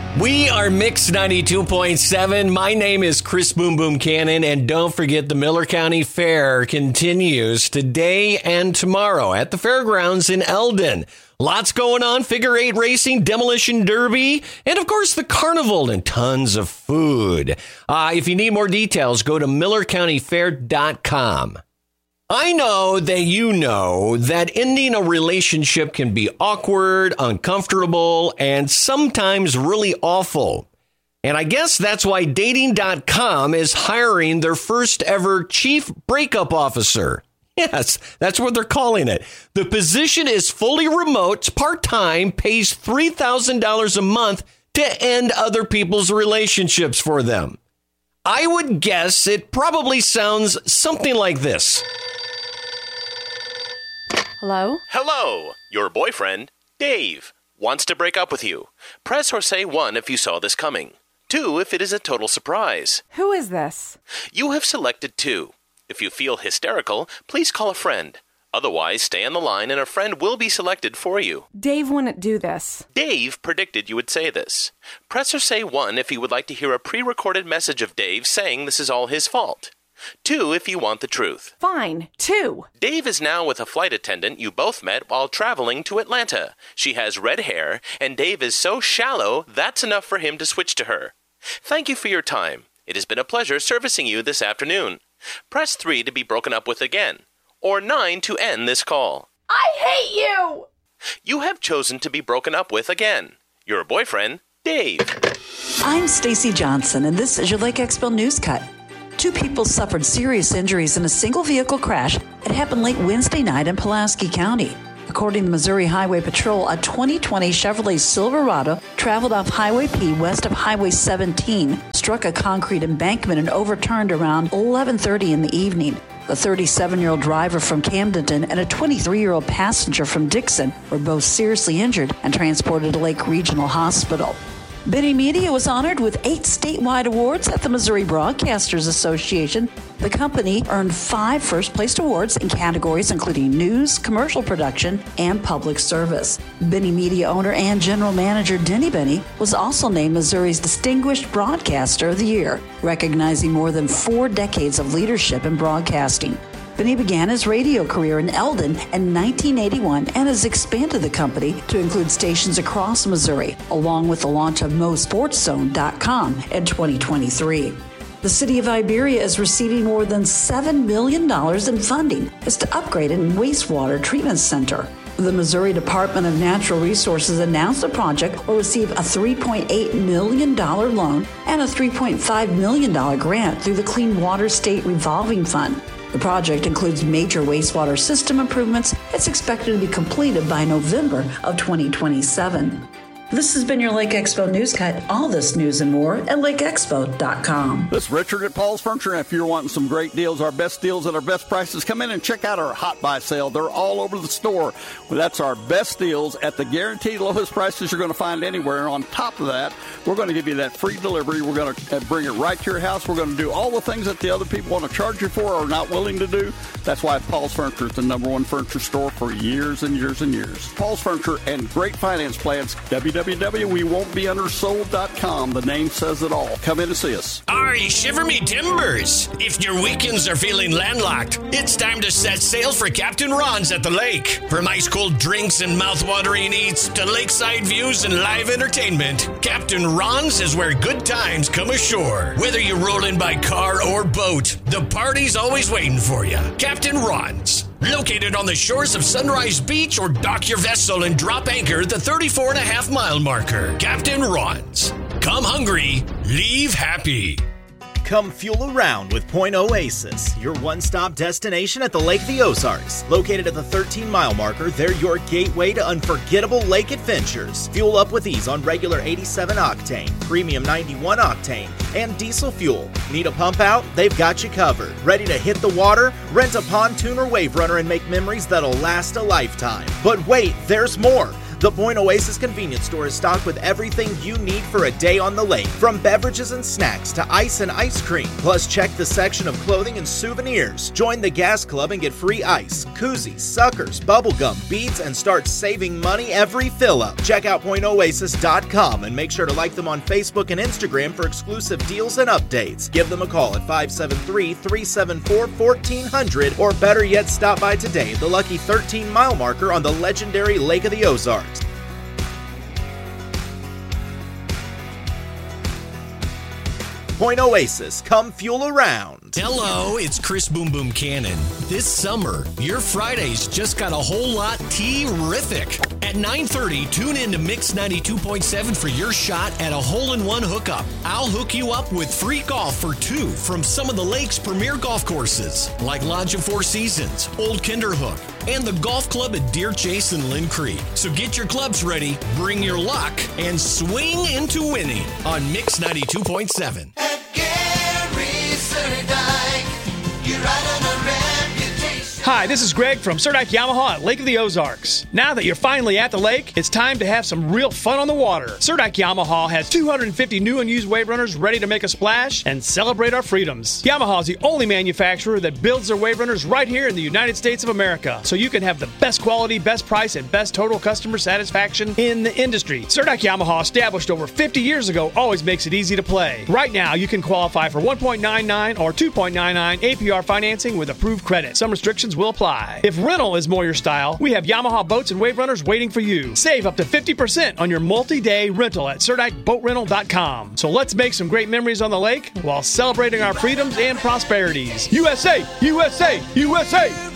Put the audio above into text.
We are Mix 92.7. My name is Chris Boom Boom Cannon, and don't forget the Miller County Fair continues today and tomorrow at the fairgrounds in Eldon. Lots going on, figure eight racing, demolition derby, and of course the carnival and tons of food. If you need more details, go to millercountyfair.com. I know that you know that ending a relationship can be awkward, uncomfortable, and sometimes really awful. And I guess that's why Dating.com is hiring their first ever chief breakup officer. Yes, that's what they're calling it. The position is fully remote, part-time, pays $3,000 a month to end other people's relationships for them. I would guess it probably sounds something like this. Hello? Hello. Your boyfriend, Dave, wants to break up with you. Press or say 1 if you saw this coming. 2 if it is a total surprise. Who is this? You have selected 2. If you feel hysterical, please call a friend. Otherwise, stay on the line and a friend will be selected for you. Dave wouldn't do this. Dave predicted you would say this. Press or say 1 if you would like to hear a pre-recorded message of Dave saying this is all his fault. 2 if you want the truth. Fine, 2. Dave is now with a flight attendant you both met while traveling to Atlanta. She has red hair, and Dave is so shallow that's enough for him to switch to her. Thank you for your time. It has been a pleasure servicing you this afternoon. Press 3 to be broken up with again, or 9 to end this call. I hate you! You have chosen to be broken up with again. Your boyfriend, Dave. I'm Stacy Johnson, and this is your Lake Expo News Cut. 2 people suffered serious injuries in a single vehicle crash. It happened late Wednesday night in Pulaski County. According to Missouri Highway Patrol, a 2020 Chevrolet Silverado traveled off Highway P west of Highway 17, struck a concrete embankment and overturned around 11:30 in the evening. The 37-year-old driver from Camdenton and a 23-year-old passenger from Dixon were both seriously injured and transported to Lake Regional Hospital. Benny Media was honored with 8 statewide awards at the Missouri Broadcasters Association. The company earned 5 first-place awards in categories including news, commercial production, and public service. Benny Media owner and general manager Denny Benny was also named Missouri's Distinguished Broadcaster of the Year, recognizing more than 4 decades of leadership in broadcasting. Benny began his radio career in Eldon in 1981 and has expanded the company to include stations across Missouri, along with the launch of MoSportsZone.com in 2023. The city of Iberia is receiving more than $7 million in funding. It's to upgrade a wastewater treatment center. The Missouri Department of Natural Resources announced the project will receive a $3.8 million loan and a $3.5 million grant through the Clean Water State Revolving Fund. The project includes major wastewater system improvements. It's expected to be completed by November of 2027. This has been your Lake Expo News Cut. All this news and more at lakeexpo.com. This is Richard at Paul's Furniture. If you're wanting some great deals, our best deals at our best prices, come in and check out our Hot Buy sale. They're all over the store. Well, that's our best deals at the guaranteed lowest prices you're going to find anywhere. And on top of that, we're going to give you that free delivery. We're going to bring it right to your house. We're going to do all the things that the other people want to charge you for or are not willing to do. That's why Paul's Furniture is the #1 furniture store for years and years and years. Paul's Furniture and great finance plans. www.wewon'tbeundersold.com. The name says it all. Come in and see us. Aye, shiver me timbers. If your weekends are feeling landlocked, it's time to set sail for Captain Ron's at the lake. From ice-cold drinks and mouth-watering eats to lakeside views and live entertainment, Captain Ron's is where good times come ashore. Whether you're rolling by car or boat, the party's always waiting for you. Captain Ron's. Located on the shores of Sunrise Beach, or dock your vessel and drop anchor at the 34.5-mile marker. Captain Ron's. Come hungry, leave happy. Come fuel around with Point Oasis, your one-stop destination at the Lake of the Ozarks. Located at the 13-mile marker, they're your gateway to unforgettable lake adventures. Fuel up with ease on regular 87 octane, premium 91 octane, and diesel fuel. Need a pump out? They've got you covered. Ready to hit the water? Rent a pontoon or wave runner and make memories that'll last a lifetime. But wait, there's more. The Point Oasis convenience store is stocked with everything you need for a day on the lake, from beverages and snacks to ice and ice cream. Plus, check the section of clothing and souvenirs. Join the Gas Club and get free ice, koozies, suckers, bubblegum, beads, and start saving money every fill-up. Check out pointoasis.com and make sure to like them on Facebook and Instagram for exclusive deals and updates. Give them a call at 573-374-1400, or better yet, stop by today at the lucky 13-mile marker on the legendary Lake of the Ozarks. Point Oasis, come fuel around. Hello, it's Chris Boom Boom Cannon. This summer, your Fridays just got a whole lot terrific. At 9:30, tune in to Mix 92.7 for your shot at a hole-in-one hookup. I'll hook you up with free golf for two from some of the lake's premier golf courses, like Lodge of Four Seasons, Old Kinderhook, and the golf club at Deer Chase and Lynn Creek. So get your clubs ready, bring your luck, and swing into winning on Mix 92.7. Hi, this is Greg from Surdyke Yamaha at Lake of the Ozarks. Now that you're finally at the lake, it's time to have some real fun on the water. Surdyke Yamaha has 250 new and used wave runners ready to make a splash and celebrate our freedoms. Yamaha is the only manufacturer that builds their wave runners right here in the United States of America, so you can have the best quality, best price, and best total customer satisfaction in the industry. Surdyke Yamaha, established over 50 years ago, always makes it easy to play. Right now, you can qualify for 1.99 or 2.99 APR financing with approved credit. Some restrictions will apply. If rental is more your style, we have Yamaha boats and wave runners waiting for you. Save up to 50% on your multi-day rental at SurdikeBoatRental.com. So let's make some great memories on the lake while celebrating our freedoms and prosperities. USA! USA! USA!